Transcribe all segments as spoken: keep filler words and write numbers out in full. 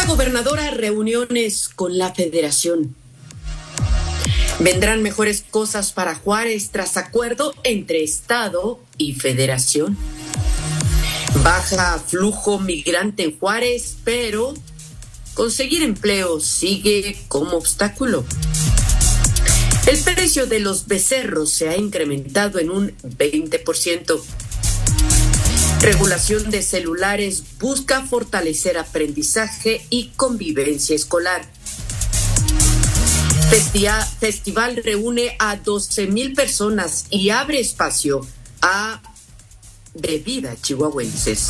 gobernadora reuniones con la federación. Vendrán mejores cosas para Juárez tras acuerdo entre Estado y Federación. Baja flujo migrante en Juárez, pero conseguir empleo sigue como obstáculo. El precio de los becerros se ha incrementado en un veinte por ciento. Regulación de celulares busca fortalecer aprendizaje y convivencia escolar. Festia, festival reúne a doce mil personas y abre espacio a bebida chihuahuenses.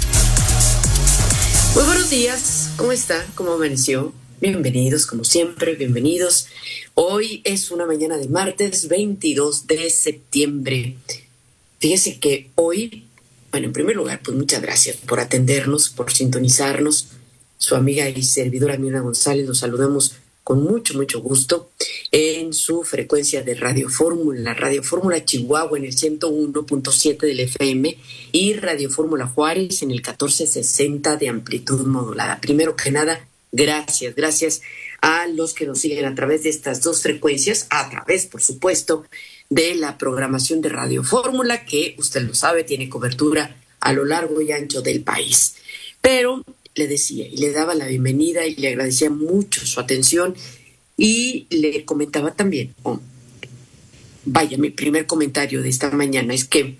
Muy buenos días, ¿cómo está? ¿Cómo amaneció? Bienvenidos, como siempre, bienvenidos. Hoy es una mañana de martes veintidós de septiembre. Fíjese que hoy, bueno, en primer lugar, pues muchas gracias por atendernos, por sintonizarnos. Su amiga y servidora Mirna González, los saludamos con mucho, mucho gusto en su frecuencia de Radio Fórmula, Radio Fórmula Chihuahua en el ciento uno punto siete del F M y Radio Fórmula Juárez en el catorce sesenta de amplitud modulada. Primero que nada, gracias, gracias a los que nos siguen a través de estas dos frecuencias, a través, por supuesto, de la programación de Radio Fórmula, que usted lo sabe, tiene cobertura a lo largo y ancho del país. Pero le decía y le daba la bienvenida y le agradecía mucho su atención y le comentaba también, oh, vaya, mi primer comentario de esta mañana es que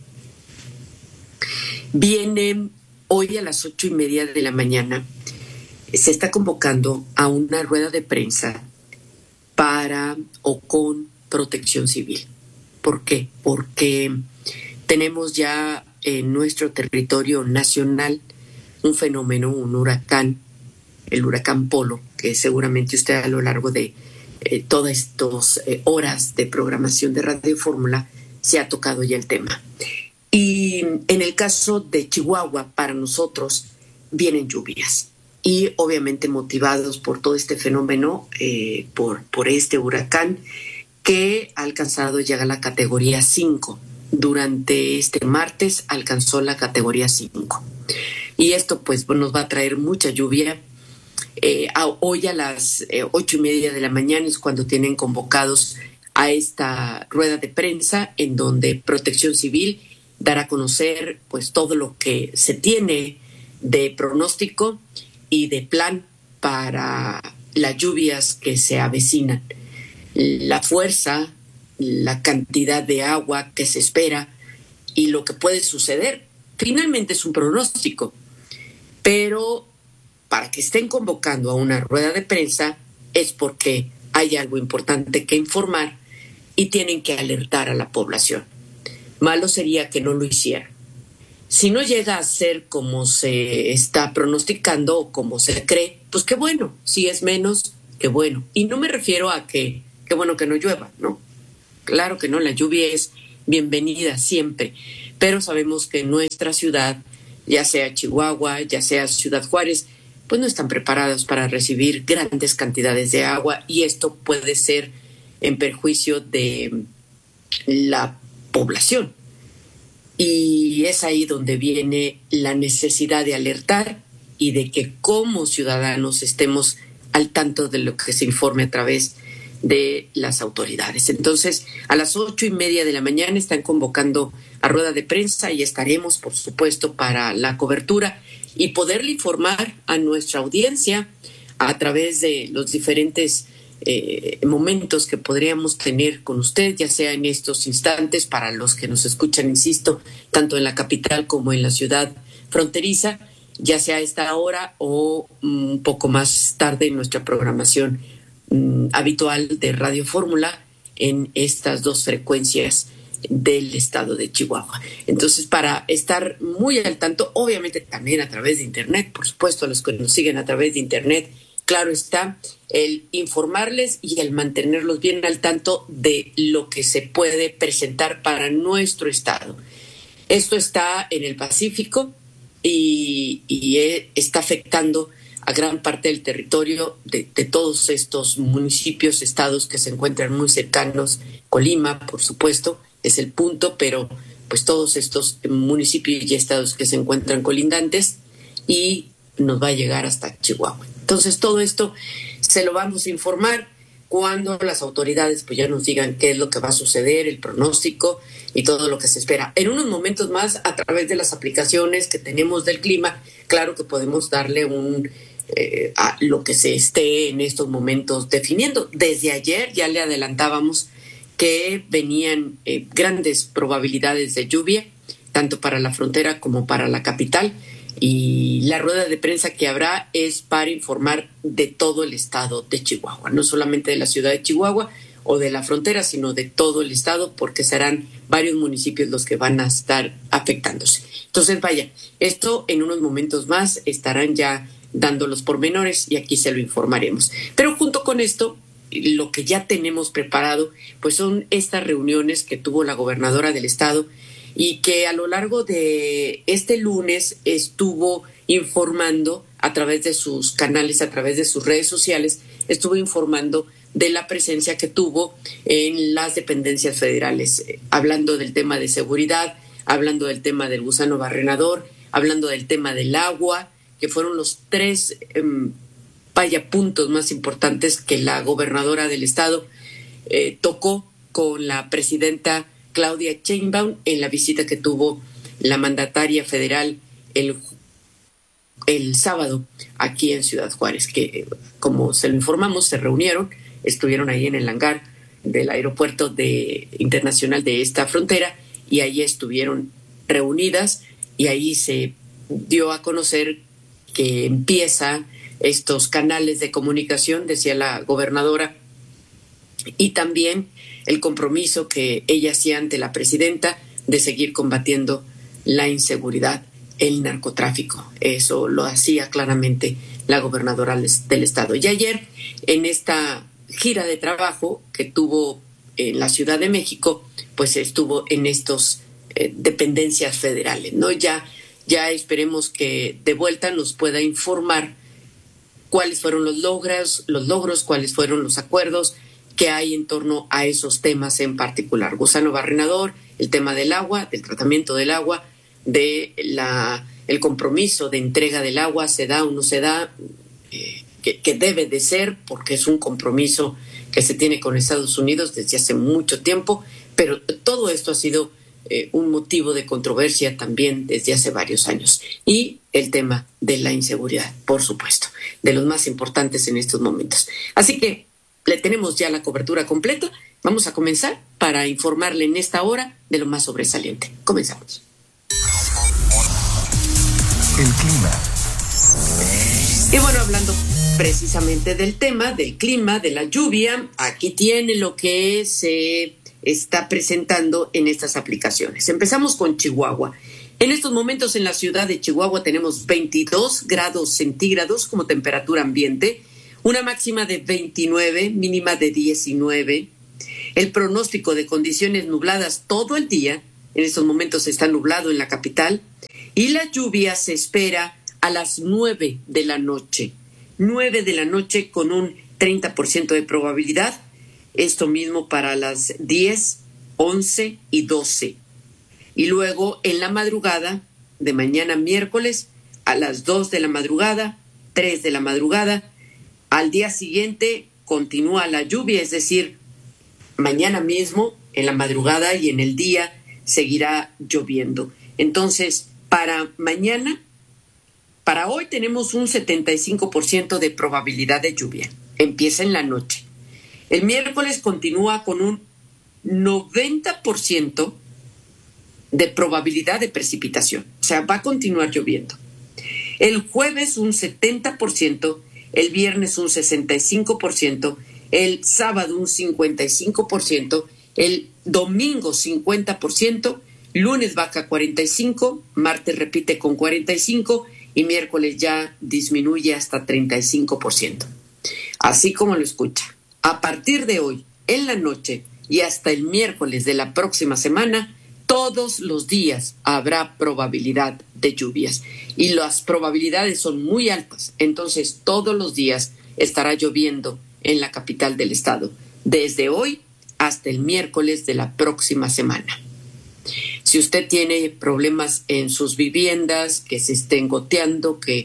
viene hoy a las ocho y media de la mañana, se está convocando a una rueda de prensa para o con Protección Civil. ¿Por qué? Porque tenemos ya en nuestro territorio nacional un fenómeno, un huracán, el huracán Polo, que seguramente usted a lo largo de eh, todas estas eh, horas de programación de Radio Fórmula se ha tocado ya el tema. Y en el caso de Chihuahua, para nosotros vienen lluvias y obviamente motivados por todo este fenómeno, eh, por, por este huracán que ha alcanzado ya la categoría cinco. Durante este martes alcanzó la categoría cinco. Y esto pues nos va a traer mucha lluvia. Eh, a, hoy a las eh, ocho y media de la mañana es cuando tienen convocados a esta rueda de prensa en donde Protección Civil dará a conocer pues todo lo que se tiene de pronóstico y de plan para las lluvias que se avecinan. La fuerza, la cantidad de agua que se espera y lo que puede suceder. Finalmente es un pronóstico, pero para que estén convocando a una rueda de prensa es porque hay algo importante que informar y tienen que alertar a la población. Malo sería que no lo hicieran. Si no llega a ser como se está pronosticando o como se cree, pues qué bueno. Si es menos, qué bueno. Y no me refiero a que qué bueno que no llueva, ¿no? Claro que no, la lluvia es bienvenida siempre, pero sabemos que nuestra ciudad, ya sea Chihuahua, ya sea Ciudad Juárez, pues no están preparados para recibir grandes cantidades de agua y esto puede ser en perjuicio de la población. Y es ahí donde viene la necesidad de alertar y de que como ciudadanos estemos al tanto de lo que se informe a través de las autoridades. Entonces, a las ocho y media de la mañana están convocando a rueda de prensa y estaremos, por supuesto, para la cobertura y poderle informar a nuestra audiencia a través de los diferentes eh, momentos que podríamos tener con usted, ya sea en estos instantes, para los que nos escuchan, insisto, tanto en la capital como en la ciudad fronteriza, ya sea a esta hora o un poco más tarde en nuestra programación habitual de Radio Fórmula en estas dos frecuencias del estado de Chihuahua. Entonces, para estar muy al tanto, obviamente también a través de internet, por supuesto, a los que nos siguen a través de internet, claro está, el informarles y el mantenerlos bien al tanto de lo que se puede presentar para nuestro estado. Esto está en el Pacífico y, y está afectando a gran parte del territorio de, de todos estos municipios, estados que se encuentran muy cercanos. Colima, por supuesto, es el punto, pero pues todos estos municipios y estados que se encuentran colindantes y nos va a llegar hasta Chihuahua. Entonces todo esto se lo vamos a informar cuando las autoridades pues ya nos digan qué es lo que va a suceder, el pronóstico y todo lo que se espera. En unos momentos más, a través de las aplicaciones que tenemos del clima, claro que podemos darle un eh, a lo que se esté en estos momentos definiendo. Desde ayer ya le adelantábamos que venían eh, grandes probabilidades de lluvia, tanto para la frontera como para la capital, y la rueda de prensa que habrá es para informar de todo el estado de Chihuahua, no solamente de la ciudad de Chihuahua o de la frontera, sino de todo el estado, porque serán varios municipios los que van a estar afectándose. Entonces, vaya, esto en unos momentos más estarán ya dando los pormenores y aquí se lo informaremos. Pero junto con esto, lo que ya tenemos preparado, pues son estas reuniones que tuvo la gobernadora del estado y que a lo largo de este lunes estuvo informando a través de sus canales, a través de sus redes sociales, estuvo informando de la presencia que tuvo en las dependencias federales, eh, hablando del tema de seguridad, hablando del tema del gusano barrenador, hablando del tema del agua, que fueron los tres eh, vaya, puntos más importantes que la gobernadora del estado eh, tocó con la presidenta Claudia Sheinbaum en la visita que tuvo la mandataria federal el, el sábado aquí en Ciudad Juárez, que como se lo informamos, se reunieron, estuvieron ahí en el hangar del aeropuerto de, internacional de esta frontera y ahí estuvieron reunidas y ahí se dio a conocer que empieza estos canales de comunicación, decía la gobernadora, y también el compromiso que ella hacía ante la presidenta de seguir combatiendo la inseguridad, el narcotráfico. Eso lo hacía claramente la gobernadora del estado. Y ayer, en esta gira de trabajo que tuvo en la Ciudad de México, pues estuvo en estos eh, dependencias federales, ¿no? Ya, ya esperemos que de vuelta nos pueda informar cuáles fueron los logros, los logros, cuáles fueron los acuerdos que hay en torno a esos temas en particular. Gusano barrenador, el tema del agua, del tratamiento del agua, de la el compromiso de entrega del agua, se da o no se da, eh, que, que debe de ser, porque es un compromiso que se tiene con Estados Unidos desde hace mucho tiempo, pero todo esto ha sido eh, un motivo de controversia también desde hace varios años. Y el tema de la inseguridad, por supuesto, de los más importantes en estos momentos. Así que le tenemos ya la cobertura completa. Vamos a comenzar para informarle en esta hora de lo más sobresaliente. Comenzamos. El clima. Y bueno, hablando precisamente del tema, del clima, de la lluvia, aquí tiene lo que se está presentando en estas aplicaciones. Empezamos con Chihuahua. En estos momentos en la ciudad de Chihuahua tenemos veintidós grados centígrados como temperatura ambiente, una máxima de veintinueve, mínima de diecinueve. El pronóstico de condiciones nubladas todo el día, en estos momentos está nublado en la capital, y la lluvia se espera a las nueve de la noche. nueve de la noche con un treinta por ciento de probabilidad. Esto mismo para las diez, once y doce. Y luego en la madrugada de mañana miércoles a las dos de la madrugada, tres de la madrugada. Al día siguiente continúa la lluvia, es decir, mañana mismo, en la madrugada y en el día, seguirá lloviendo. Entonces, para mañana, para hoy tenemos un setenta y cinco por ciento de probabilidad de lluvia. Empieza en la noche. El miércoles continúa con un noventa por ciento de probabilidad de precipitación. O sea, va a continuar lloviendo. El jueves un setenta por ciento, el viernes un sesenta y cinco por ciento, el sábado un cincuenta y cinco por ciento, el domingo cincuenta por ciento, lunes baja cuarenta y cinco por ciento, martes repite con cuarenta y cinco por ciento y miércoles ya disminuye hasta treinta y cinco por ciento. Así como lo escucha. A partir de hoy, en la noche y hasta el miércoles de la próxima semana, todos los días habrá probabilidad de lluvias y las probabilidades son muy altas. Entonces, todos los días estará lloviendo en la capital del estado, desde hoy hasta el miércoles de la próxima semana. Si usted tiene problemas en sus viviendas, que se estén goteando, que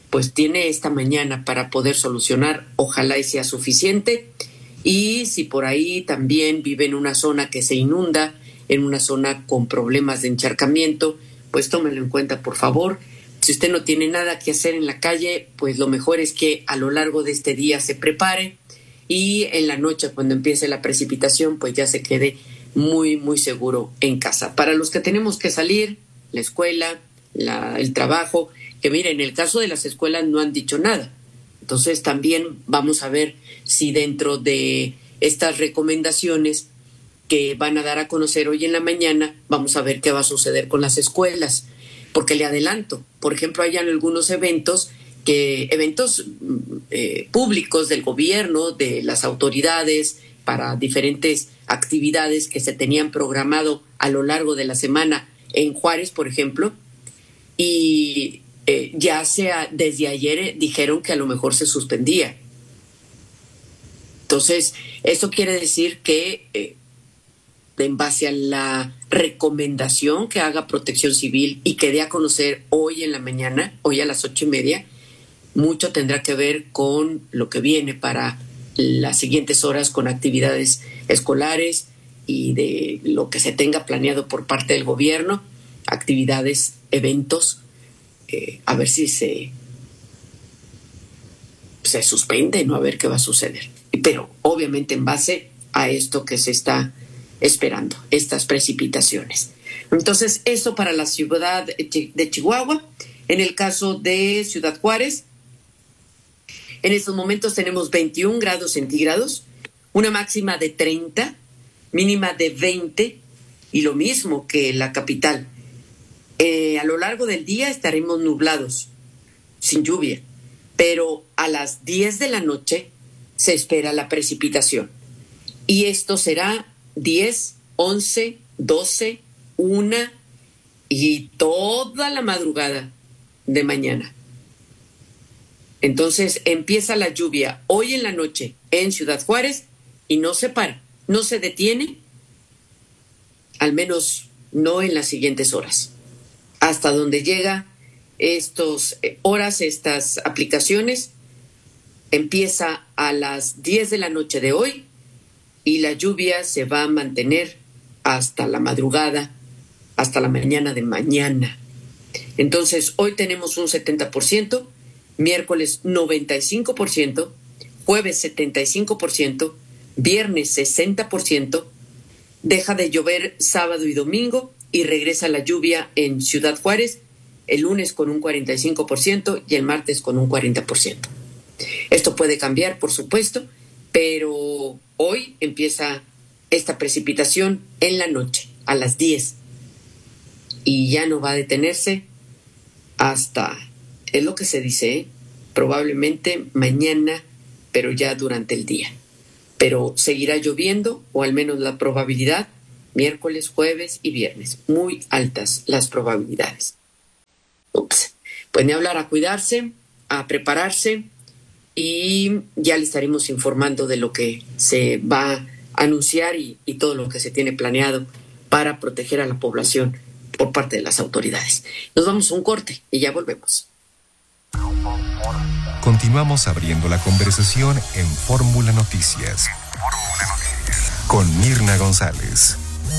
pues tiene esta mañana para poder solucionar, ojalá y sea suficiente. Y si por ahí también vive en una zona que se inunda, en una zona con problemas de encharcamiento, pues tómenlo en cuenta, por favor. Si usted no tiene nada que hacer en la calle, pues lo mejor es que a lo largo de este día se prepare y en la noche, cuando empiece la precipitación, pues ya se quede muy, muy seguro en casa. Para los que tenemos que salir, la escuela, la, el trabajo, que miren, en el caso de las escuelas no han dicho nada. Entonces también vamos a ver si dentro de estas recomendaciones que van a dar a conocer hoy en la mañana, vamos a ver qué va a suceder con las escuelas. Porque le adelanto, por ejemplo, hay algunos eventos, que eventos eh, públicos del gobierno, de las autoridades, para diferentes actividades que se tenían programado a lo largo de la semana en Juárez, por ejemplo, y eh, ya sea desde ayer eh, dijeron que a lo mejor se suspendía. Entonces, eso quiere decir que eh, en base a la recomendación que haga Protección Civil y que dé a conocer hoy en la mañana, hoy a las ocho y media, mucho tendrá que ver con lo que viene para las siguientes horas, con actividades escolares y de lo que se tenga planeado por parte del gobierno, actividades, eventos, eh, a ver si se, se suspende, ¿no? A ver qué va a suceder. Pero obviamente en base a esto que se está esperando, estas precipitaciones. Entonces, eso para la ciudad de Chihuahua. En el caso de Ciudad Juárez, en estos momentos tenemos veintiún grados centígrados, una máxima de treinta, mínima de veinte, y lo mismo que la capital. Eh, a lo largo del día estaremos nublados, sin lluvia, pero a las diez de la noche se espera la precipitación. Y esto será diez, once, doce, una y toda la madrugada de mañana. Entonces empieza la lluvia hoy en la noche en Ciudad Juárez y no se para, no se detiene, al menos no en las siguientes horas. Hasta donde llega estas horas, estas aplicaciones, empieza a las diez de la noche de hoy y la lluvia se va a mantener hasta la madrugada, hasta la mañana de mañana. Entonces, hoy tenemos un setenta por ciento, miércoles noventa y cinco por ciento, jueves setenta y cinco por ciento, viernes sesenta por ciento, deja de llover sábado y domingo y regresa la lluvia en Ciudad Juárez el lunes con un cuarenta y cinco por ciento y el martes con un cuarenta por ciento. Esto puede cambiar, por supuesto, pero hoy empieza esta precipitación en la noche, a las diez, y ya no va a detenerse hasta, es lo que se dice, ¿eh? probablemente mañana, pero ya durante el día. Pero seguirá lloviendo, o al menos la probabilidad, miércoles, jueves y viernes. Muy altas las probabilidades. Ups. Pues ni hablar, a cuidarse, a prepararse, y ya le estaremos informando de lo que se va a anunciar y, y todo lo que se tiene planeado para proteger a la población por parte de las autoridades. Nos vamos a un corte y ya volvemos. Continuamos abriendo la conversación en Fórmula Noticias con Mirna González.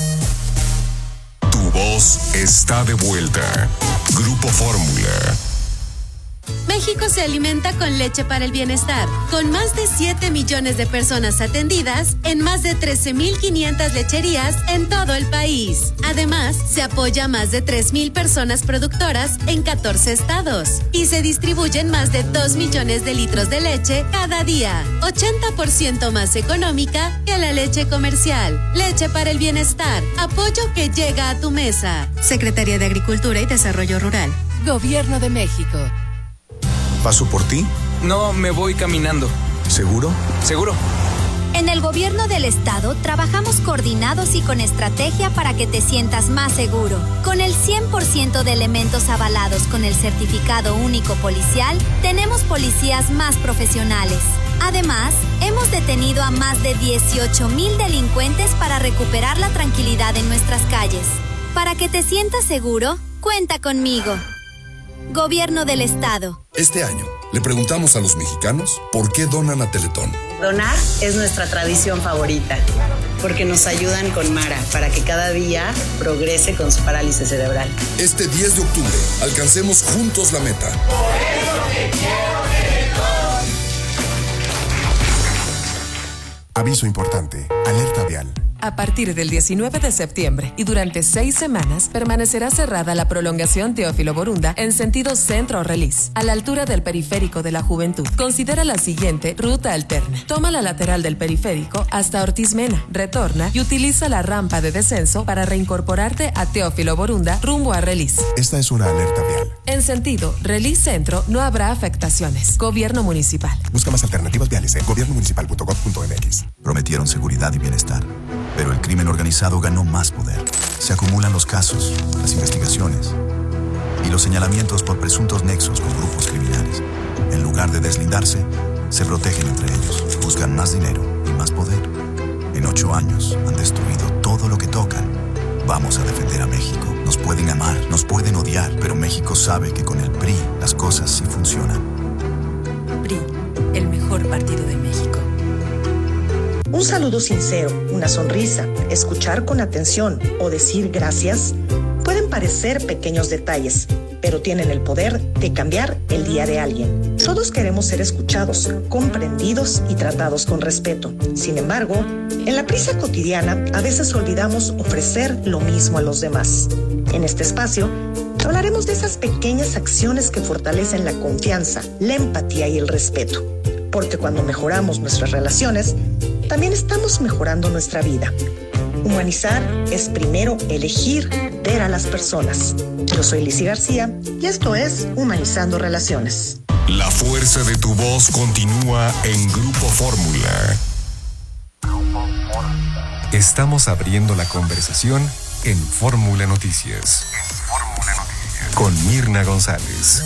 Tu voz está de vuelta. Grupo Fórmula. México se alimenta con leche para el bienestar, con más de siete millones de personas atendidas en más de trece mil quinientas lecherías en todo el país. Además, se apoya a más de tres mil personas productoras en catorce estados y se distribuyen más de dos millones de litros de leche cada día, ochenta por ciento más económica que la leche comercial. Leche para el bienestar, apoyo que llega a tu mesa. Secretaría de Agricultura y Desarrollo Rural. Gobierno de México. ¿Paso por ti? No, me voy caminando. ¿Seguro? ¿Seguro? En el gobierno del estado trabajamos coordinados y con estrategia para que te sientas más seguro. Con el cien por ciento de elementos avalados con el certificado único policial, tenemos policías más profesionales. Además, hemos detenido a más de dieciocho mil delincuentes para recuperar la tranquilidad en nuestras calles. Para que te sientas seguro, cuenta conmigo. Gobierno del Estado. Este año, le preguntamos a los mexicanos por qué donan a Teletón. Donar es nuestra tradición favorita, porque nos ayudan con Mara para que cada día progrese con su parálisis cerebral. Este diez de octubre, alcancemos juntos la meta. Por eso te quiero, Teletón. Aviso importante, alerta vial. A partir del diecinueve de septiembre y durante seis semanas permanecerá cerrada la prolongación Teófilo Borunda en sentido centro-Relis, a la altura del periférico de la Juventud. Considera la siguiente ruta alterna. Toma la lateral del periférico hasta Ortiz Mena, retorna y utiliza la rampa de descenso para reincorporarte a Teófilo Borunda rumbo a Relis. Esta es una alerta vial. En sentido Relis Centro no habrá afectaciones. Gobierno Municipal. Busca más alternativas viales en gobierno municipal punto gov punto m x. Prometieron seguridad y bienestar, pero el crimen organizado ganó más poder. Se acumulan los casos, las investigaciones y los señalamientos por presuntos nexos con grupos criminales. En lugar de deslindarse, se protegen entre ellos, buscan más dinero y más poder. En ocho años han destruido todo lo que tocan. Vamos a defender a México. Nos pueden amar, nos pueden odiar, pero México sabe que con el P R I las cosas sí funcionan. P R I, el mejor partido de México. Un saludo sincero, una sonrisa, escuchar con atención o decir gracias pueden parecer pequeños detalles, pero tienen el poder de cambiar el día de alguien. Todos queremos ser escuchados, comprendidos y tratados con respeto. Sin embargo, en la prisa cotidiana a veces olvidamos ofrecer lo mismo a los demás. En este espacio hablaremos de esas pequeñas acciones que fortalecen la confianza, la empatía y el respeto. Porque cuando mejoramos nuestras relaciones, también estamos mejorando nuestra vida. Humanizar es primero elegir ver a las personas. Yo soy Lizzy García y esto es Humanizando Relaciones. La fuerza de tu voz continúa en Grupo Fórmula. Estamos abriendo la conversación en Fórmula Noticias. Fórmula Noticias. Con Mirna González.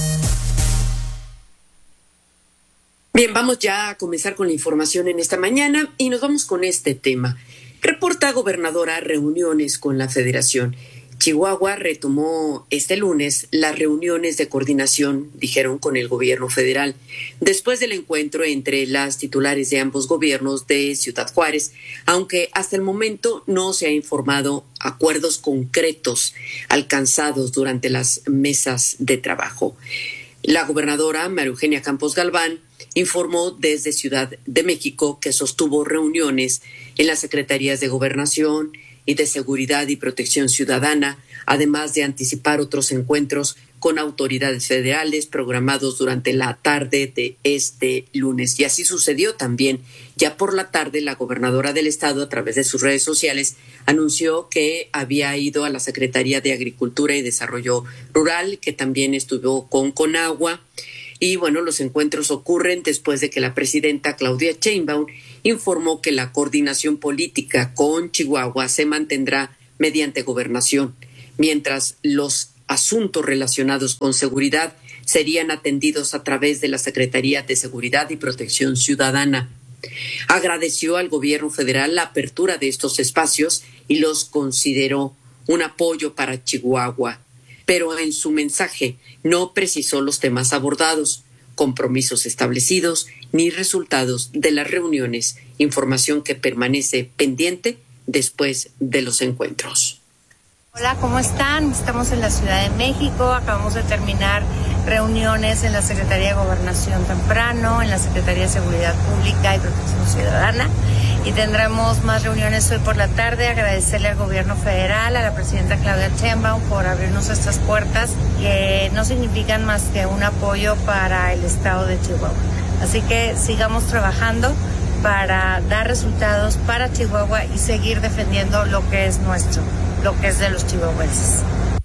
Bien, vamos ya a comenzar con la información en esta mañana y nos vamos con este tema. Reporta gobernadora reuniones con la Federación. Chihuahua retomó este lunes las reuniones de coordinación, dijeron, con el gobierno federal, después del encuentro entre las titulares de ambos gobiernos de Ciudad Juárez, aunque hasta el momento no se ha informado acuerdos concretos alcanzados durante las mesas de trabajo. La gobernadora María Eugenia Campos Galván informó desde Ciudad de México que sostuvo reuniones en las Secretarías de Gobernación y de Seguridad y Protección Ciudadana, además de anticipar otros encuentros con autoridades federales programados durante la tarde de este lunes. Y así sucedió también. Ya por la tarde, la gobernadora del estado, a través de sus redes sociales, anunció que había ido a la Secretaría de Agricultura y Desarrollo Rural, que también estuvo con Conagua. Y bueno, los encuentros ocurren después de que la presidenta Claudia Sheinbaum informó que la coordinación política con Chihuahua se mantendrá mediante gobernación, mientras los asuntos relacionados con seguridad serían atendidos a través de la Secretaría de Seguridad y Protección Ciudadana. Agradeció al gobierno federal la apertura de estos espacios y los consideró un apoyo para Chihuahua, pero en su mensaje no precisó los temas abordados, compromisos establecidos ni resultados de las reuniones, información que permanece pendiente después de los encuentros. Hola, ¿cómo están? Estamos en la Ciudad de México, acabamos de terminar reuniones en la Secretaría de Gobernación temprano, en la Secretaría de Seguridad Pública y Protección Ciudadana, y tendremos más reuniones hoy por la tarde. Agradecerle al gobierno federal, a la presidenta Claudia Sheinbaum por abrirnos estas puertas que no significan más que un apoyo para el estado de Chihuahua. Así que sigamos trabajando para dar resultados para Chihuahua y seguir defendiendo lo que es nuestro, lo que es de los chihuahuenses.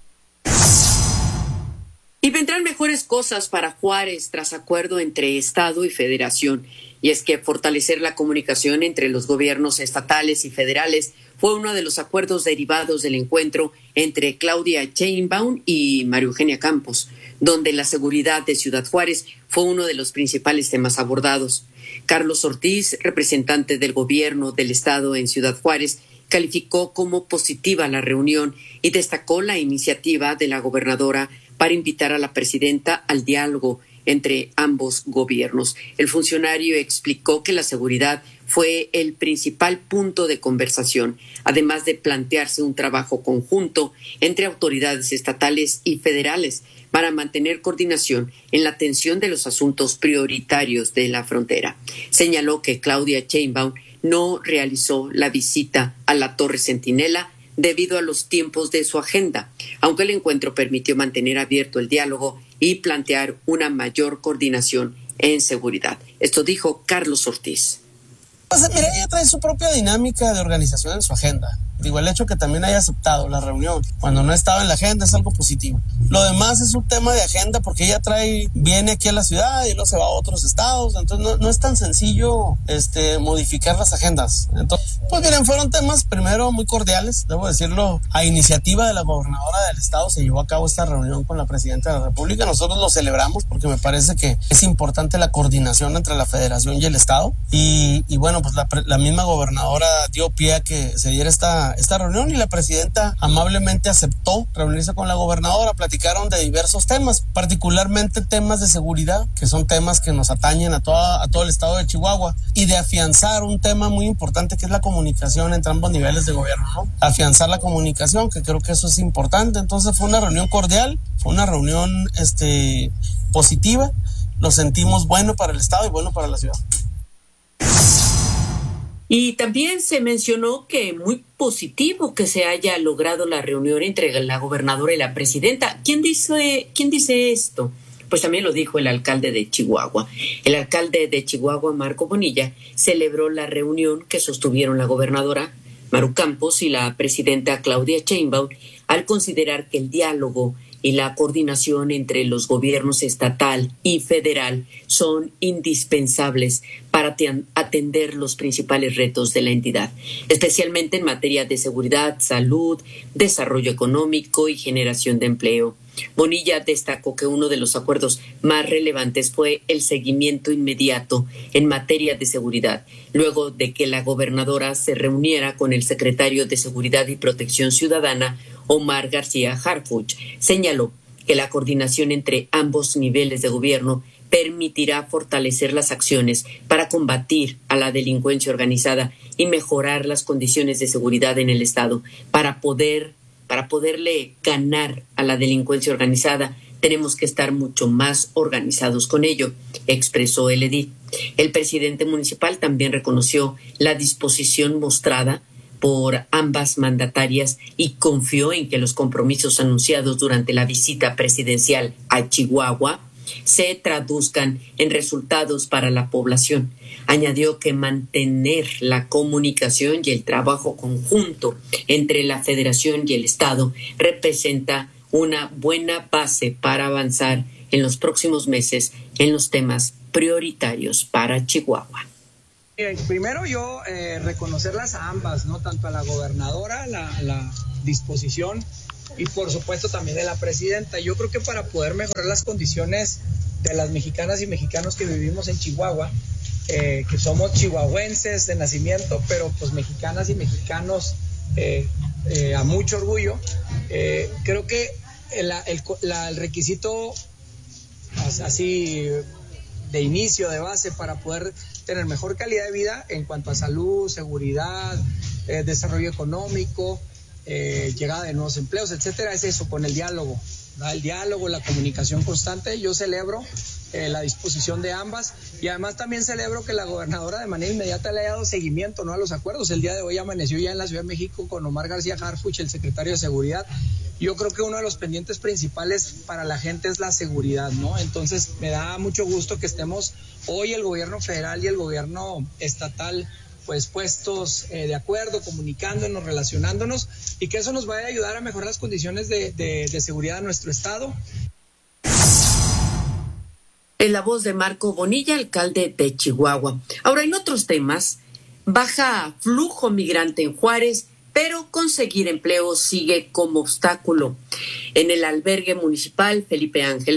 Y vendrán mejores cosas para Juárez tras acuerdo entre Estado y Federación. Y es que fortalecer la comunicación entre los gobiernos estatales y federales fue uno de los acuerdos derivados del encuentro entre Claudia Sheinbaum y María Eugenia Campos, donde la seguridad de Ciudad Juárez fue uno de los principales temas abordados. Carlos Ortiz, representante del gobierno del estado en Ciudad Juárez, calificó como positiva la reunión y destacó la iniciativa de la gobernadora para invitar a la presidenta al diálogo entre ambos gobiernos. El funcionario explicó que la seguridad fue el principal punto de conversación, además de plantearse un trabajo conjunto entre autoridades estatales y federales para mantener coordinación en la atención de los asuntos prioritarios de la frontera. Señaló que Claudia Sheinbaum no realizó la visita a la Torre Centinela debido a los tiempos de su agenda, aunque el encuentro permitió mantener abierto el diálogo y plantear una mayor coordinación en seguridad. Esto dijo Carlos Ortiz. Pues mira, ella trae su propia dinámica de organización en su agenda. Digo, el hecho que también haya aceptado la reunión cuando no estaba en la agenda es algo positivo. Lo demás es un tema de agenda porque ella trae, viene aquí a la ciudad y luego se va a otros estados. Entonces no, no es tan sencillo este, modificar las agendas. Entonces, pues miren, fueron temas primero muy cordiales, debo decirlo. A iniciativa de la gobernadora del estado se llevó a cabo esta reunión con la presidenta de la República. Nosotros lo celebramos porque me parece que es importante la coordinación entre la federación y el estado. Y, y bueno, pues la, la misma gobernadora dio pie a que se diera esta esta reunión y la presidenta amablemente aceptó reunirse con la gobernadora. Platicaron de diversos temas, particularmente temas de seguridad, que son temas que nos atañen a, toda, a todo el estado de Chihuahua, y de afianzar un tema muy importante que es la comunicación entre ambos niveles de gobierno, ¿no? Afianzar la comunicación, que creo que eso es importante. Entonces fue una reunión cordial, fue una reunión este, positiva, lo sentimos bueno para el estado y bueno para la ciudad. Y también se mencionó que muy positivo que se haya logrado la reunión entre la gobernadora y la presidenta. ¿Quién dice, quién dice esto? Pues también lo dijo el alcalde de Chihuahua. El alcalde de Chihuahua, Marco Bonilla, celebró la reunión que sostuvieron la gobernadora Maru Campos y la presidenta Claudia Sheinbaum al considerar que el diálogo y la coordinación entre los gobiernos estatal y federal son indispensables para atender los principales retos de la entidad, especialmente en materia de seguridad, salud, desarrollo económico y generación de empleo. Bonilla destacó que uno de los acuerdos más relevantes fue el seguimiento inmediato en materia de seguridad, luego de que la gobernadora se reuniera con el secretario de Seguridad y Protección Ciudadana, Omar García Harfuch. Señaló que la coordinación entre ambos niveles de gobierno permitirá fortalecer las acciones para combatir a la delincuencia organizada y mejorar las condiciones de seguridad en el Estado. Para poder, para poderle ganar a la delincuencia organizada, tenemos que estar mucho más organizados con ello, expresó el edil. El presidente municipal también reconoció la disposición mostrada por ambas mandatarias y confió en que los compromisos anunciados durante la visita presidencial a Chihuahua se traduzcan en resultados para la población. Añadió que mantener la comunicación y el trabajo conjunto entre la Federación y el Estado representa una buena base para avanzar en los próximos meses en los temas prioritarios para Chihuahua. Primero yo eh, reconocerlas a ambas, ¿no? Tanto a la gobernadora, la, la disposición y por supuesto también de la presidenta. Yo creo que para poder mejorar las condiciones de las mexicanas y mexicanos que vivimos en Chihuahua, eh, que somos chihuahuenses de nacimiento, pero pues mexicanas y mexicanos eh, eh, a mucho orgullo, eh, creo que el, el, la, el requisito así de inicio, de base, para poder tener mejor calidad de vida en cuanto a salud, seguridad, eh, desarrollo económico, eh, llegada de nuevos empleos, etcétera, es eso, con el diálogo, ¿verdad? El diálogo, la comunicación constante. Yo celebro eh, la disposición de ambas y además también celebro que la gobernadora de manera inmediata le haya dado seguimiento, ¿no?, a los acuerdos. El día de hoy amaneció ya en la Ciudad de México con Omar García Harfuch, el secretario de Seguridad. Yo creo que uno de los pendientes principales para la gente es la seguridad, ¿no? Entonces me da mucho gusto que estemos hoy el gobierno federal y el gobierno estatal pues puestos eh, de acuerdo, comunicándonos, relacionándonos, y que eso nos vaya a ayudar a mejorar las condiciones de, de, de seguridad de nuestro estado. En la voz de Marco Bonilla, alcalde de Chihuahua. Ahora, en otros temas, baja flujo migrante en Juárez, pero conseguir empleo sigue como obstáculo. En el albergue municipal Felipe Ángeles,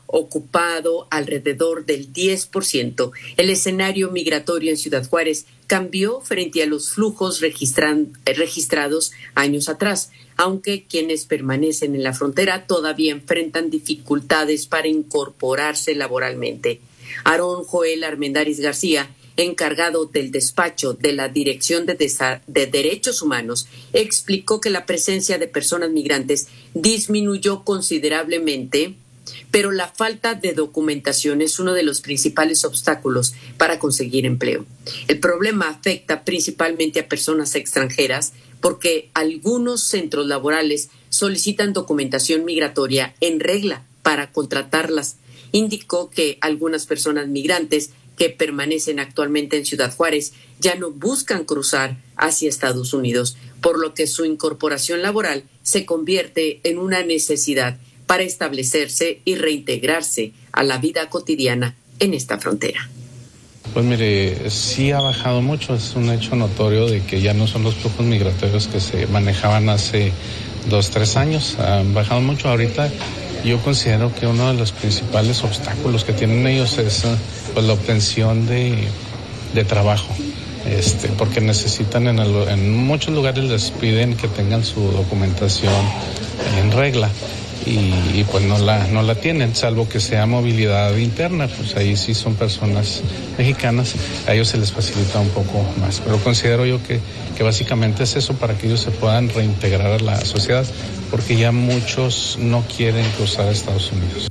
ocupado alrededor del diez por ciento, el escenario migratorio en Ciudad Juárez cambió frente a los flujos registran, registrados años atrás, aunque quienes permanecen en la frontera todavía enfrentan dificultades para incorporarse laboralmente. Aarón Joel Armendáriz García, encargado del despacho de la Dirección de, Desa- de Derechos Humanos, explicó que la presencia de personas migrantes disminuyó considerablemente, pero la falta de documentación es uno de los principales obstáculos para conseguir empleo. El problema afecta principalmente a personas extranjeras porque algunos centros laborales solicitan documentación migratoria en regla para contratarlas. Indicó que algunas personas migrantes que permanecen actualmente en Ciudad Juárez ya no buscan cruzar hacia Estados Unidos, por lo que su incorporación laboral se convierte en una necesidad para establecerse y reintegrarse a la vida cotidiana en esta frontera. Pues mire, sí ha bajado mucho, es un hecho notorio de que ya no son los flujos migratorios que se manejaban hace dos, tres años, han bajado mucho. Ahorita yo considero que uno de los principales obstáculos que tienen ellos es pues la obtención de, de trabajo, este, porque necesitan en, el, en muchos lugares les piden que tengan su documentación en regla. Y, y pues no la no la tienen, salvo que sea movilidad interna, pues ahí sí son personas mexicanas, a ellos se les facilita un poco más, pero considero yo que, que básicamente es eso, para que ellos se puedan reintegrar a la sociedad, porque ya muchos no quieren cruzar a Estados Unidos.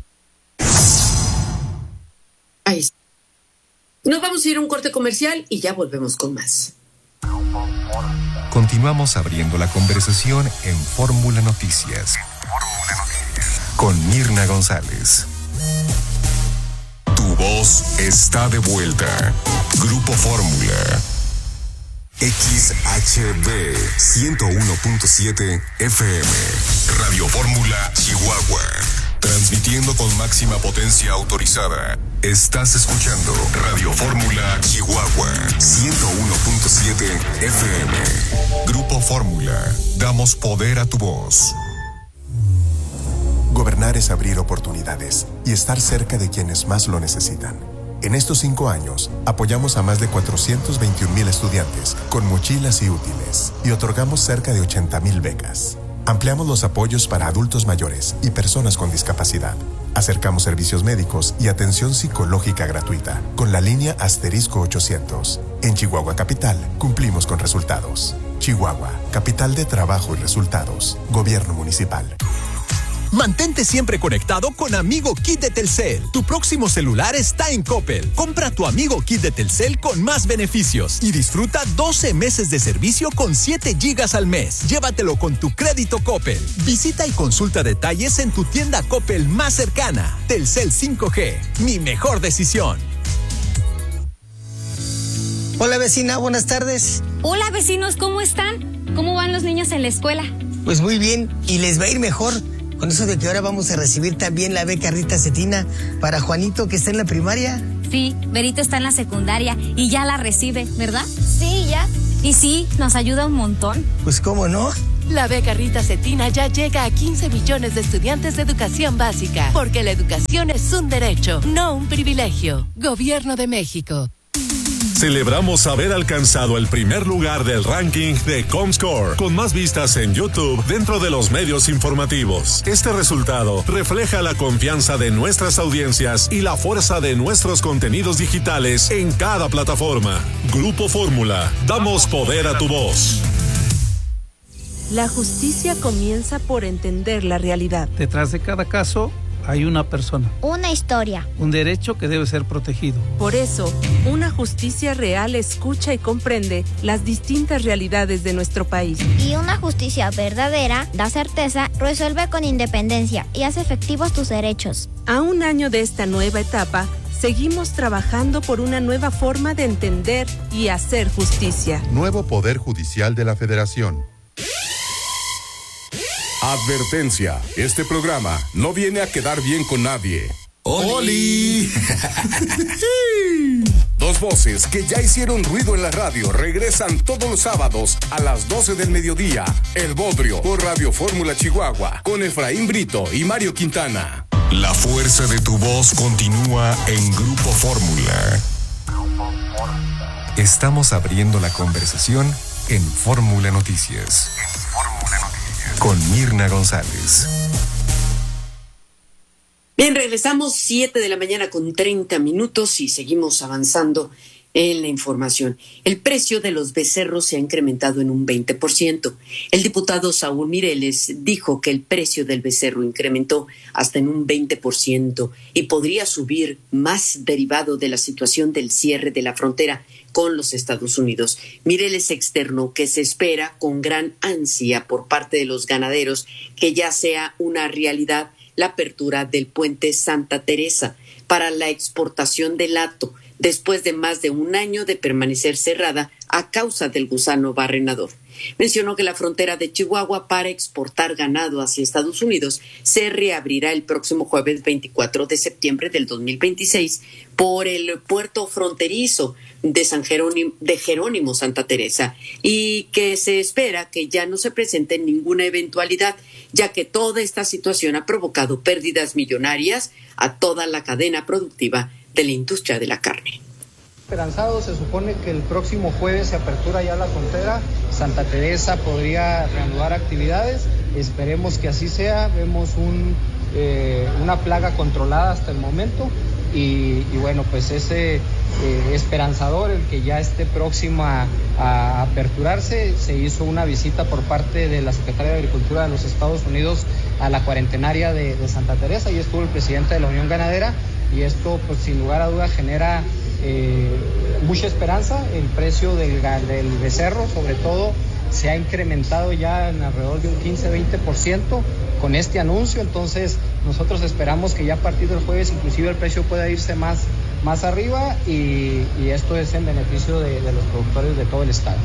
Ahí está. Nos vamos a ir a un corte comercial y ya volvemos con más. Continuamos abriendo la conversación en Fórmula Noticias. Con Mirna González. Tu voz está de vuelta. Grupo Fórmula. X H B ciento uno punto siete F M. Radio Fórmula Chihuahua. Transmitiendo con máxima potencia autorizada. Estás escuchando Radio Fórmula Chihuahua ciento uno punto siete F M. Grupo Fórmula. Damos poder a tu voz. Gobernar es abrir oportunidades y estar cerca de quienes más lo necesitan. En estos cinco años, apoyamos a más de cuatrocientos veintiún mil estudiantes con mochilas y útiles y otorgamos cerca de ochenta mil becas. Ampliamos los apoyos para adultos mayores y personas con discapacidad. Acercamos servicios médicos y atención psicológica gratuita con la línea asterisco ochocientos. En Chihuahua Capital, cumplimos con resultados. Chihuahua, capital de trabajo y resultados. Gobierno municipal. Mantente siempre conectado con Amigo Kit de Telcel. Tu próximo celular está en Coppel. Compra tu Amigo Kit de Telcel con más beneficios y disfruta doce meses de servicio con siete gigas al mes. Llévatelo con tu crédito Coppel. Visita y consulta detalles en tu tienda Coppel más cercana. Telcel cinco G, mi mejor decisión. Hola vecina, buenas tardes. Hola vecinos, ¿cómo están? ¿Cómo van los niños en la escuela? Pues muy bien, y les va a ir mejor. Con eso de que ahora vamos a recibir también la beca Rita Cetina para Juanito, que está en la primaria. Sí, Berito está en la secundaria y ya la recibe, ¿verdad? Sí, ya. Y sí, nos ayuda un montón. Pues cómo no. La beca Rita Cetina ya llega a quince millones de estudiantes de educación básica, porque la educación es un derecho, no un privilegio. Gobierno de México. Celebramos haber alcanzado el primer lugar del ranking de Comscore, con más vistas en YouTube dentro de los medios informativos. Este resultado refleja la confianza de nuestras audiencias y la fuerza de nuestros contenidos digitales en cada plataforma. Grupo Fórmula, damos poder a tu voz. La justicia comienza por entender la realidad. Detrás de cada caso hay una persona. Una historia. Un derecho que debe ser protegido. Por eso, una justicia real escucha y comprende las distintas realidades de nuestro país. Y una justicia verdadera da certeza, resuelve con independencia y hace efectivos tus derechos. A un año de esta nueva etapa, seguimos trabajando por una nueva forma de entender y hacer justicia. Nuevo Poder Judicial de la Federación. Advertencia, este programa no viene a quedar bien con nadie. ¡Oli! Dos voces que ya hicieron ruido en la radio regresan todos los sábados a las doce del mediodía. El Bodrio por Radio Fórmula Chihuahua con Efraín Brito y Mario Quintana. La fuerza de tu voz continúa en Grupo Fórmula. Estamos abriendo la conversación en Fórmula Noticias. Fórmula Noticias. Con Mirna González. Bien, regresamos siete de la mañana con treinta minutos y seguimos avanzando en la información. El precio de los becerros se ha incrementado en un veinte por ciento. El diputado Saúl Mireles dijo que el precio del becerro incrementó hasta en un veinte por ciento y podría subir más derivado de la situación del cierre de la frontera con los Estados Unidos. Mireles externó que se espera con gran ansia por parte de los ganaderos que ya sea una realidad la apertura del puente Santa Teresa para la exportación del hato, después de más de un año de permanecer cerrada a causa del gusano barrenador. Mencionó que la frontera de Chihuahua para exportar ganado hacia Estados Unidos se reabrirá el próximo jueves veinticuatro de septiembre del dos mil veintiséis por el puerto fronterizo de San Jerónimo, de Jerónimo Santa Teresa, y que se espera que ya no se presente ninguna eventualidad, ya que toda esta situación ha provocado pérdidas millonarias a toda la cadena productiva de la industria de la carne. Esperanzado, se supone que el próximo jueves se apertura ya la frontera, Santa Teresa podría reanudar actividades, esperemos que así sea, vemos un, eh, una plaga controlada hasta el momento y, y bueno, pues ese eh, esperanzador, el que ya esté próxima a, a aperturarse. Se hizo una visita por parte de la Secretaría de Agricultura de los Estados Unidos a la cuarentenaria de, de Santa Teresa, y estuvo el presidente de la Unión Ganadera, y esto pues sin lugar a duda genera eh, mucha esperanza. El precio del, del becerro sobre todo se ha incrementado ya en alrededor de un quince a veinte por ciento con este anuncio, entonces nosotros esperamos que ya a partir del jueves inclusive el precio pueda irse más, más arriba, y, y esto es en beneficio de, de los productores de todo el estado.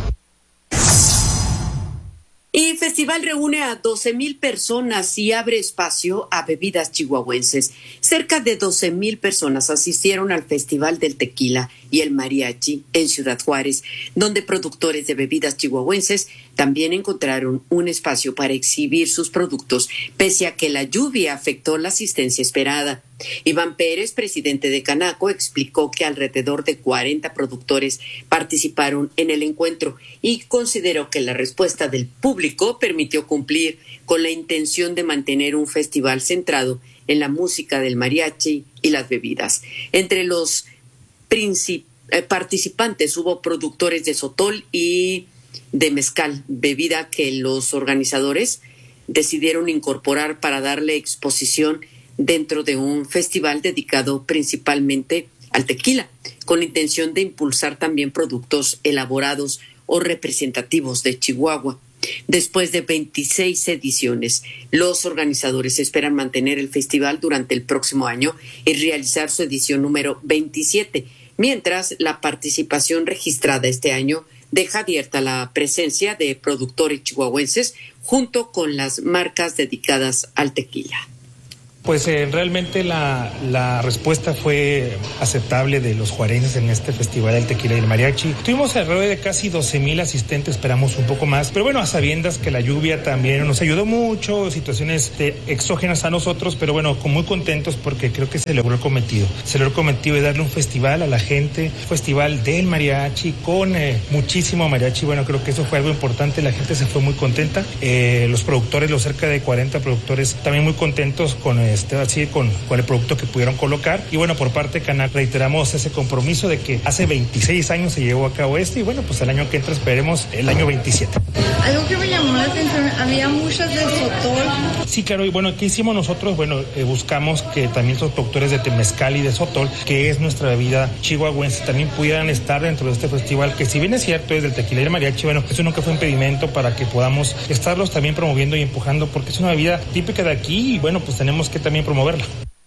Y festival reúne a doce mil personas y abre espacio a bebidas chihuahuenses. Cerca de doce mil personas asistieron al Festival del Tequila y el Mariachi en Ciudad Juárez, donde productores de bebidas chihuahuenses también encontraron un espacio para exhibir sus productos, pese a que la lluvia afectó la asistencia esperada. Iván Pérez, presidente de Canaco, explicó que alrededor de cuarenta productores participaron en el encuentro y consideró que la respuesta del público permitió cumplir con la intención de mantener un festival centrado en la música del mariachi y las bebidas. Entre los princip- eh, participantes hubo productores de sotol y de mezcal, bebida que los organizadores decidieron incorporar para darle exposición dentro de un festival dedicado principalmente al tequila, con la intención de impulsar también productos elaborados o representativos de Chihuahua. Después de veintiséis ediciones, los organizadores esperan mantener el festival durante el próximo año y realizar su edición número veintisiete, mientras la participación registrada este año deja abierta la presencia de productores chihuahuenses junto con las marcas dedicadas al tequila. Pues eh, realmente la, la respuesta fue aceptable de los juarenses en este Festival del Tequila y el Mariachi. Tuvimos alrededor de casi doce mil asistentes, esperamos un poco más, pero bueno, a sabiendas que la lluvia también nos ayudó mucho, situaciones de, exógenas a nosotros, pero bueno, con muy contentos porque creo que se logró el cometido. Se logró el cometido de darle un festival a la gente, festival del mariachi con eh, muchísimo mariachi. Bueno, creo que eso fue algo importante, la gente se fue muy contenta, eh, los productores, los cerca de cuarenta productores, también muy contentos con eh, Este, así con, con el producto que pudieron colocar. Y bueno, por parte de Canac reiteramos ese compromiso de que hace veintiséis años se llevó a cabo este, y bueno, pues el año que entra esperemos el año veintisiete. Algo que me llamó la atención, había muchas de sotol. Sí, claro, y bueno, ¿qué hicimos nosotros? Bueno, eh, buscamos que también los productores de temezcal y de sotol, que es nuestra bebida chihuahuense, también pudieran estar dentro de este festival, que si bien es cierto es del tequila y el mariachi, bueno, eso nunca fue impedimento para que podamos estarlos también promoviendo y empujando, porque es una bebida típica de aquí y bueno, pues tenemos que también promoverla.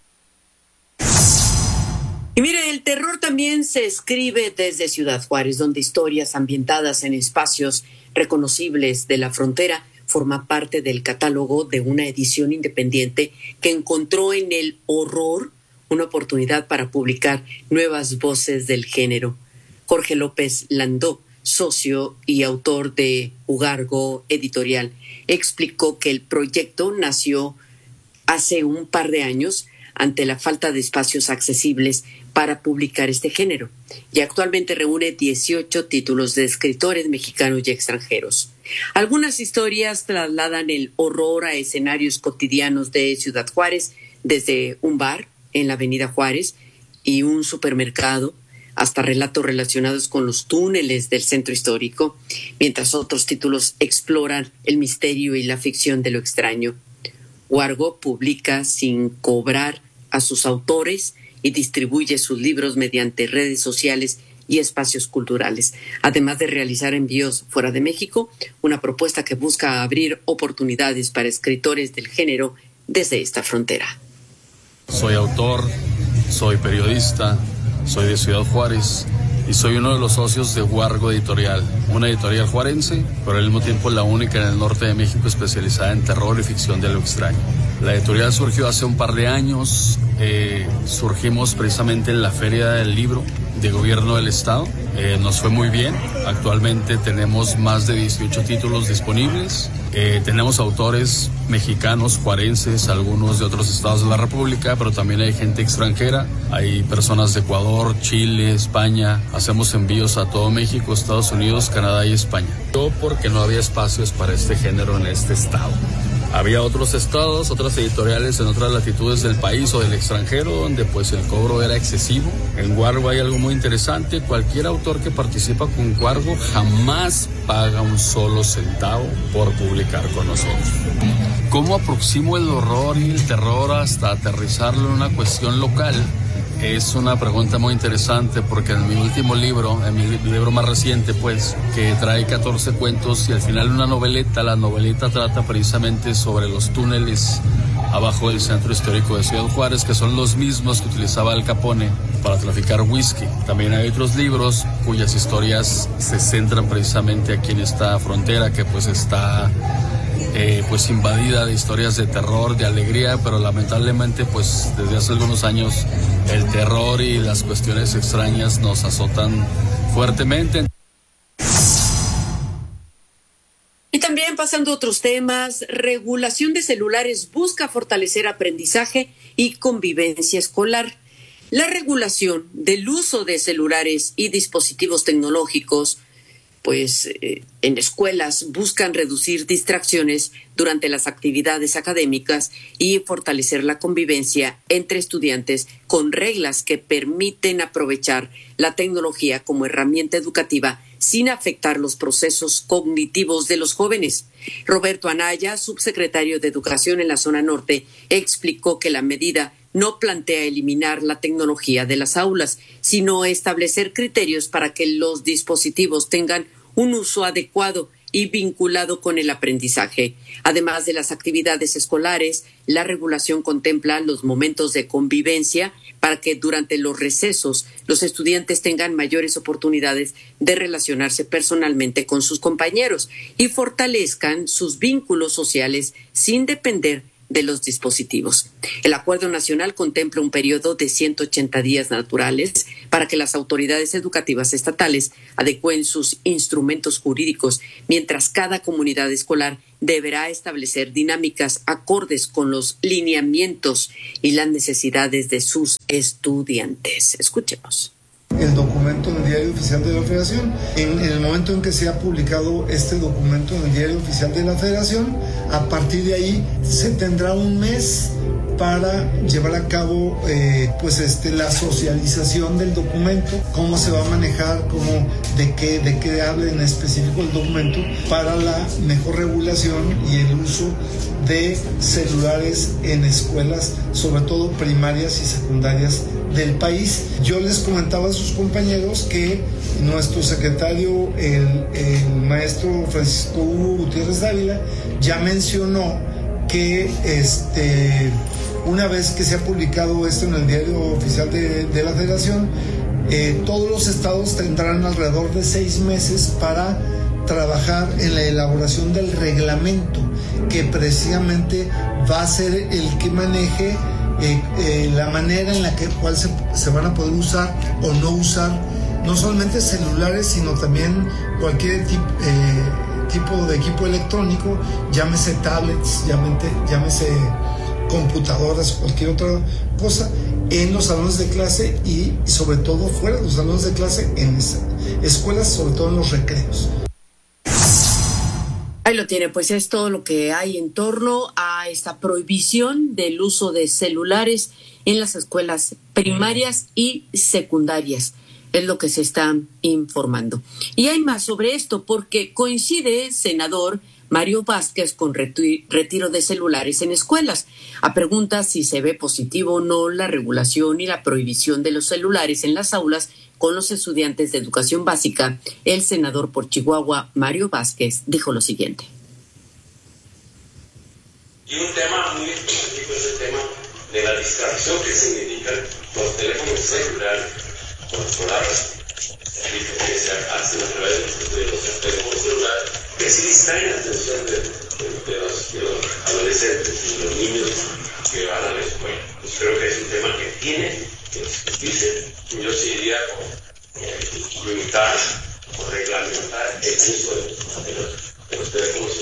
Y mire, el terror también se escribe desde Ciudad Juárez, donde historias ambientadas en espacios reconocibles de la frontera forma parte del catálogo de una edición independiente que encontró en el horror una oportunidad para publicar nuevas voces del género. Jorge López Landó, socio y autor de Ugargo Editorial, explicó que el proyecto nació hace un par de años ante la falta de espacios accesibles para publicar este género, y actualmente reúne dieciocho títulos de escritores mexicanos y extranjeros. Algunas historias trasladan el horror a escenarios cotidianos de Ciudad Juárez, desde un bar en la Avenida Juárez y un supermercado, hasta relatos relacionados con los túneles del centro histórico, mientras otros títulos exploran el misterio y la ficción de lo extraño. Wargo publica sin cobrar a sus autores y distribuye sus libros mediante redes sociales y espacios culturales, además de realizar envíos fuera de México, una propuesta que busca abrir oportunidades para escritores del género desde esta frontera. Soy autor, soy periodista, soy de Ciudad Juárez y soy uno de los socios de Wargo Editorial, una editorial juarense, pero al mismo tiempo la única en el norte de México especializada en terror y ficción de lo extraño. La editorial surgió hace un par de años, eh, surgimos precisamente en la Feria del Libro de Gobierno del Estado, eh, nos fue muy bien, actualmente tenemos más de dieciocho títulos disponibles, eh, tenemos autores mexicanos, juarenses, algunos de otros estados de la República, pero también hay gente extranjera, hay personas de Ecuador, Chile, España, hacemos envíos a todo México, Estados Unidos, Canadá y España. Yo porque no había espacios para este género en este estado. Había otros estados, otras editoriales en otras latitudes del país o del extranjero donde pues el cobro era excesivo. En Wargo hay algo muy interesante, cualquier autor que participa con Wargo jamás paga un solo centavo por publicar con nosotros. ¿Cómo aproximo el horror y el terror hasta aterrizarlo en una cuestión local? Es una pregunta muy interesante porque en mi último libro, en mi libro más reciente pues, que trae catorce cuentos y al final una noveleta, la noveleta trata precisamente sobre los túneles abajo del centro histórico de Ciudad Juárez, que son los mismos que utilizaba Al Capone para traficar whisky. También hay otros libros cuyas historias se centran precisamente aquí en esta frontera que pues está... Eh, pues invadida de historias de terror, de alegría, pero lamentablemente pues desde hace algunos años el terror y las cuestiones extrañas nos azotan fuertemente. Y también pasando a otros temas, regulación de celulares busca fortalecer aprendizaje y convivencia escolar. La regulación del uso de celulares y dispositivos tecnológicos pues eh, en escuelas buscan reducir distracciones durante las actividades académicas y fortalecer la convivencia entre estudiantes con reglas que permiten aprovechar la tecnología como herramienta educativa sin afectar los procesos cognitivos de los jóvenes. Roberto Anaya, subsecretario de Educación en la zona norte, explicó que la medida no plantea eliminar la tecnología de las aulas, sino establecer criterios para que los dispositivos tengan un uso adecuado y vinculado con el aprendizaje. Además de las actividades escolares, la regulación contempla los momentos de convivencia para que durante los recesos los estudiantes tengan mayores oportunidades de relacionarse personalmente con sus compañeros y fortalezcan sus vínculos sociales sin depender de los dispositivos. El Acuerdo Nacional contempla un periodo de ciento ochenta días naturales para que las autoridades educativas estatales adecúen sus instrumentos jurídicos, mientras cada comunidad escolar deberá establecer dinámicas acordes con los lineamientos y las necesidades de sus estudiantes. Escuchemos. El documento en el Diario Oficial de la Federación. En, en el momento en que se ha publicado este documento en el Diario Oficial de la Federación, a partir de ahí se tendrá un mes para llevar a cabo eh, pues este, la socialización del documento, cómo se va a manejar, cómo, de qué, de qué habla en específico el documento, para la mejor regulación y el uso de celulares en escuelas, sobre todo primarias y secundarias del país. Yo les comentaba a sus compañeros que nuestro secretario, el, el maestro Francisco Hugo Gutiérrez Dávila, ya mencionó que este, una vez que se ha publicado esto en el Diario Oficial de, de la Federación, eh, todos los estados tendrán alrededor de seis meses para trabajar en la elaboración del reglamento que precisamente va a ser el que maneje eh, eh, la manera en la que cual se, se van a poder usar o no usar no solamente celulares, sino también cualquier tipo, eh, tipo de equipo electrónico, llámese tablets, llámese, llámese computadoras o cualquier otra cosa en los salones de clase y, y sobre todo fuera de los salones de clase en escuelas, sobre todo en los recreos. Ahí lo tiene, pues es todo lo que hay en torno a esta prohibición del uso de celulares en las escuelas primarias y secundarias. Es lo que se está informando. Y hay más sobre esto porque coincide, senador Mario Vázquez, con retiro de celulares en escuelas. A preguntas si se ve positivo o no la regulación y la prohibición de los celulares en las aulas con los estudiantes de educación básica, el senador por Chihuahua, Mario Vázquez, dijo lo siguiente. Y un tema muy específico es el tema de la distracción que significan los teléfonos celulares controlados, que se hacen a través de los teléfonos celulares, que sí distraen la atención de, de, de, los, de los adolescentes y los niños que van a la escuela. Pues creo que es un tema que tiene que discutirse. Yo sí diría con eh, limitar o reglamentar el uso de, de, los, de los teléfonos